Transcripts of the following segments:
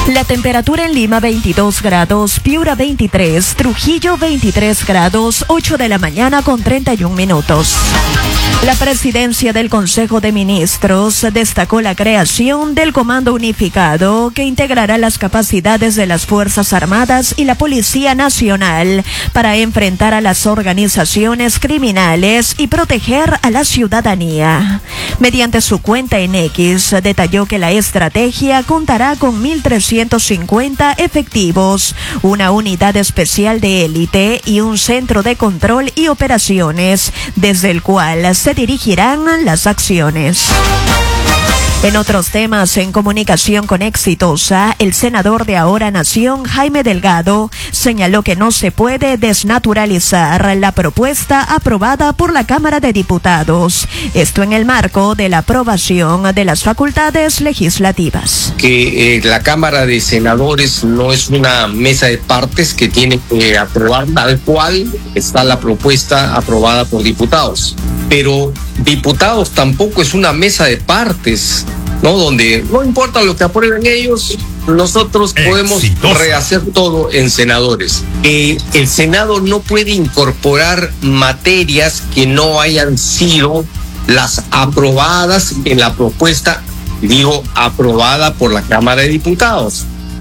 La temperatura en Lima 22 grados, Piura 23, Trujillo 23 grados, 8 de la mañana con 31 minutos. La presidencia del Consejo de Ministros destacó la creación del Comando Unificado que integrará las capacidades de las Fuerzas Armadas y la Policía Nacional para enfrentar a las organizaciones criminales y proteger a la ciudadanía. Mediante su cuenta en X, detalló que la estrategia contará con 1.350 efectivos, una unidad especial de élite y un centro de control y operaciones, desde el cual se dirigirán las acciones. En otros temas, en comunicación con Exitosa, el senador de Ahora Nación, Jaime Delgado, señaló que no se puede desnaturalizar la propuesta aprobada por la Cámara de Diputados. Esto en el marco de la aprobación de las facultades legislativas. Que la Cámara de Senadores no es una mesa de partes que tiene que aprobar tal cual está la propuesta aprobada por diputados. Pero diputados tampoco es una mesa de partes, ¿no? Donde no importa lo que aprueben ellos, nosotros podemos rehacer todo en senadores. El Senado no puede incorporar materias que no hayan sido las aprobadas en la propuesta, digo, aprobada por la Cámara de Diputados.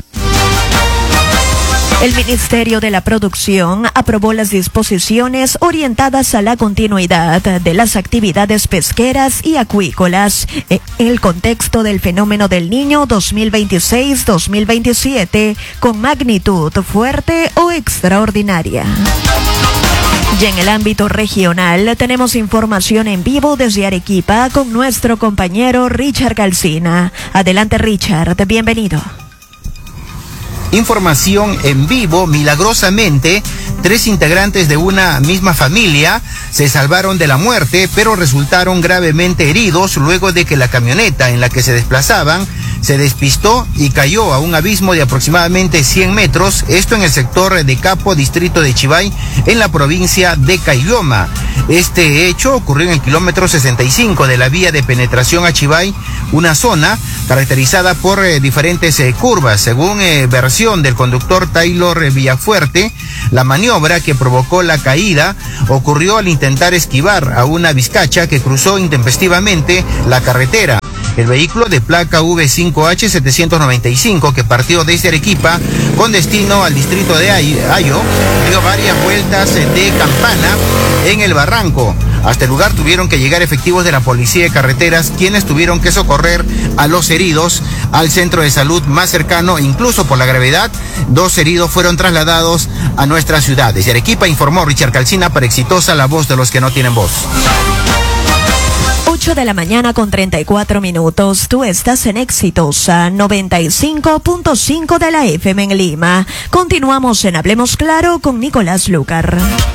El Ministerio de la Producción aprobó las disposiciones orientadas a la continuidad de las actividades pesqueras y acuícolas en el contexto del fenómeno del Niño 2026-2027 con magnitud fuerte o extraordinaria. Y en el ámbito regional tenemos información en vivo desde Arequipa con nuestro compañero Richard Calcina. Adelante, Richard, bienvenido. Información en vivo. Milagrosamente, 3 integrantes de una misma familia se salvaron de la muerte, pero resultaron gravemente heridos luego de que la camioneta en la que se desplazaban se despistó y cayó a un abismo de aproximadamente 100 metros, esto en el sector de Capo, distrito de Chivay, en la provincia de Caylloma. Este hecho ocurrió en el kilómetro 65 de la vía de penetración a Chivay, una zona caracterizada por diferentes curvas. Según versión del conductor Taylor Villafuerte, la maniobra que provocó la caída ocurrió al intentar esquivar a una vizcacha que cruzó intempestivamente la carretera. El vehículo de placa V5H795 que partió desde Arequipa con destino al distrito de Ayo dio varias vueltas de campana en el barranco. Hasta el lugar tuvieron que llegar efectivos de la Policía de Carreteras, quienes tuvieron que socorrer a los heridos al centro de salud más cercano. Incluso por la gravedad, 2 heridos fueron trasladados a nuestras ciudades. De Arequipa informó Richard Calcina para Exitosa, la voz de los que no tienen voz. 8 de la mañana con 34 minutos. Tú estás en Exitosa 95.5 de la FM en Lima. Continuamos en Hablemos Claro con Nicolás Lucar.